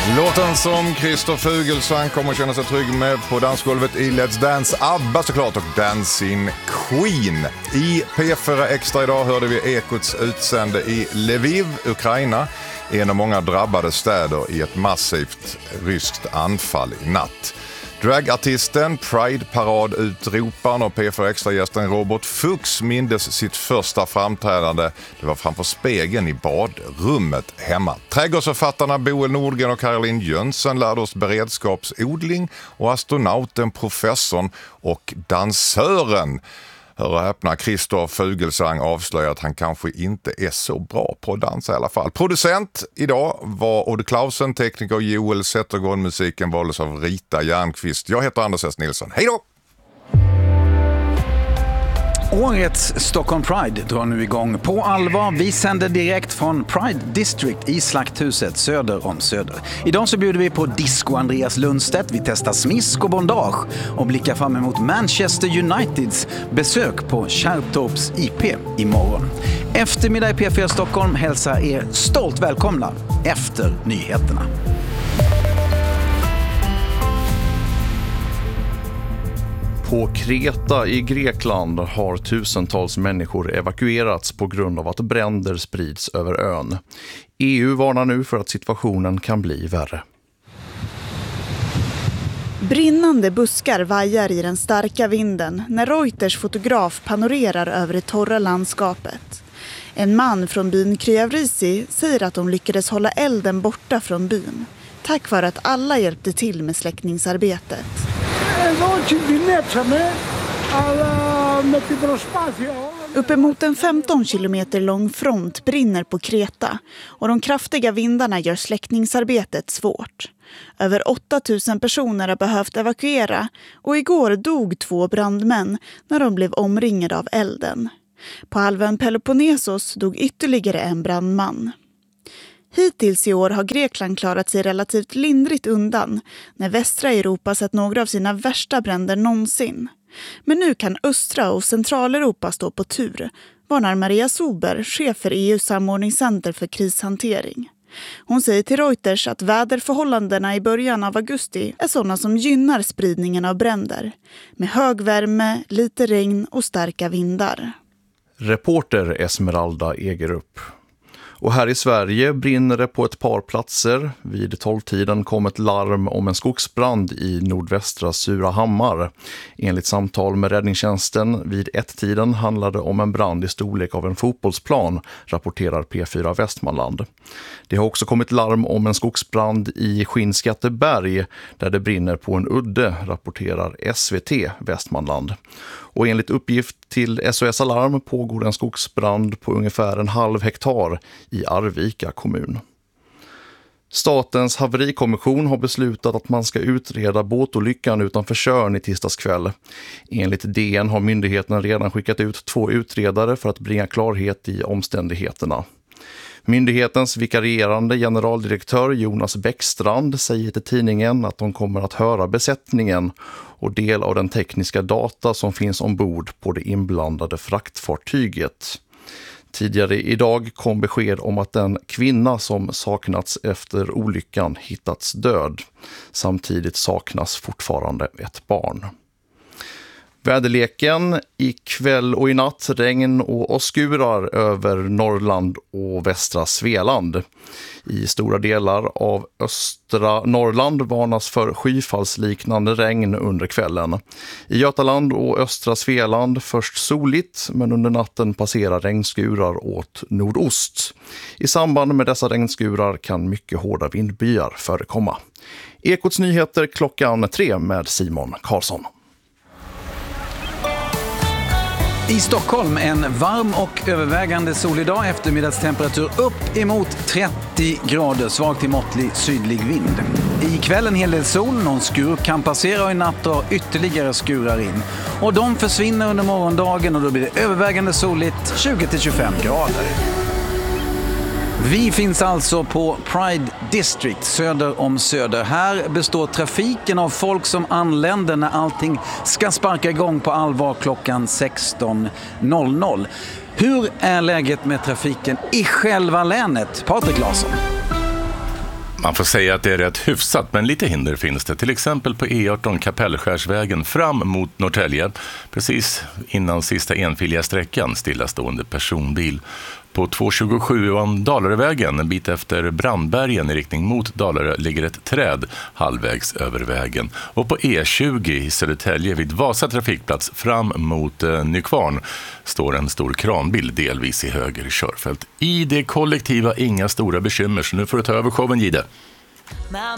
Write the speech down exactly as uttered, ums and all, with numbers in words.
Låten som Christer Fuglesang kommer att känna sig trygg med på dansgolvet i Let's Dance. ABBA såklart och Dancing Queen. I P fyra Extra idag hörde vi Ekots utsände i Lviv, Ukraina. En av många drabbade städer i ett massivt ryskt anfall i natt. Dragartisten, Pride-parad-utroparen och P fyra Extra-gästen Robert Fuchs mindes sitt första framträdande. Det var framför spegeln i badrummet hemma. Trädgårdsförfattarna Boel Nordgren och Caroline Jönsson lärde oss beredskapsodling och astronauten, professorn och dansören. Hör och häpna, Christer Fuglesang avslöjar att han kanske inte är så bra på att dansa i alla fall. Producent idag var Odd Clausen, tekniker Joel Zettergård, musiken valdes av Rita Järnqvist. Jag heter Anders S. Nilsson. Hej då! Årets Stockholm Pride drar nu igång på allvar. Vi sänder direkt från Pride District i Slakthuset söder om Söder. Idag så bjuder vi på disco Andreas Lundstedt. Vi testar smisk och bondage och blickar fram emot Manchester Uniteds besök på Kärrtorps I P imorgon. Eftermiddag i P fyra Stockholm hälsar er stolt välkomna efter nyheterna. På Kreta i Grekland har tusentals människor evakuerats på grund av att bränder sprids över ön. E U varnar nu för att situationen kan bli värre. Brinnande buskar vajar i den starka vinden när Reuters fotograf panorerar över det torra landskapet. En man från byn Kriavrisi säger att de lyckades hålla elden borta från byn, tack vare att alla hjälpte till med släckningsarbetet. Uppemot en femton kilometer lång front brinner på Kreta och de kraftiga vindarna gör släckningsarbetet svårt. Över åtta tusen personer har behövt evakuera och igår dog två brandmän när de blev omringade av elden. På halvön Peloponnesos dog ytterligare en brandman. Hittills i år har Grekland klarat sig relativt lindrigt undan när västra Europa sett några av sina värsta bränder någonsin. Men nu kan östra och centraleuropa stå på tur, varnar Maria Sober, chef för E U:s samordningscenter för krishantering. Hon säger till Reuters att väderförhållandena i början av augusti är sådana som gynnar spridningen av bränder, med hög värme, lite regn och starka vindar. Reporter Esmeralda Egerup. Och här i Sverige brinner det på ett par platser. Vid tolvtiden kom ett larm om en skogsbrand i nordvästra Surahammar. Enligt samtal med räddningstjänsten vid ett-tiden handlade om en brand i storlek av en fotbollsplan, rapporterar P fyra Västmanland. Det har också kommit larm om en skogsbrand i Skinnskatteberg där det brinner på en udde, rapporterar S V T Västmanland. Och enligt uppgift till S O S Alarm pågår en skogsbrand på ungefär en halv hektar i Arvika kommun. Statens haverikommission har beslutat att man ska utreda båtolyckan utanför Tjörn i tisdagskväll. Enligt D N har myndigheten redan skickat ut två utredare för att bringa klarhet i omständigheterna. Myndighetens vikarierande generaldirektör Jonas Bäckstrand säger till tidningen att de kommer att höra besättningen och del av den tekniska data som finns ombord på det inblandade fraktfartyget. Tidigare idag kom besked om att den kvinna som saknats efter olyckan hittats död. Samtidigt saknas fortfarande ett barn. Väderleken i kväll och i natt, regn och åskurar över Norrland och västra Svealand. I stora delar av östra Norrland varnas för skyfallsliknande regn under kvällen. I Götaland och östra Svealand först soligt, men under natten passerar regnskurar åt nordost. I samband med dessa regnskurar kan mycket hårda vindbyar förekomma. Ekots nyheter klockan tre med Simon Karlsson. I Stockholm en varm och övervägande solig dag, eftermiddagstemperatur upp emot trettio grader, svag till måttlig sydlig vind. I kväll en hel del sol, någon skur kan passera och i natt och ytterligare skurar in. Och de försvinner under morgondagen och då blir det övervägande soligt, tjugo till tjugofem grader. Vi finns alltså på Pride District söder om Söder. Här består trafiken av folk som anländer när allting ska sparka igång på allvar klockan sexton noll noll. Hur är läget med trafiken i själva länet? Patrik Larsson. Man får säga att det är rätt hyfsat, men lite hinder finns det. Till exempel på E arton Kapellskärsvägen fram mot Norrtälje. Precis innan sista enfiliga sträckan, stillastående personbil. På tvåhundratjugosju Dalarevägen, en bit efter Brandbergen i riktning mot Dalarö, ligger ett träd halvvägs över vägen. Och på E tjugo i Södertälje vid Vasa trafikplats fram mot eh, Nykvarn står en stor kranbil delvis i höger körfält. I det kollektiva inga stora bekymmer, så nu får du ta över showen, Gide.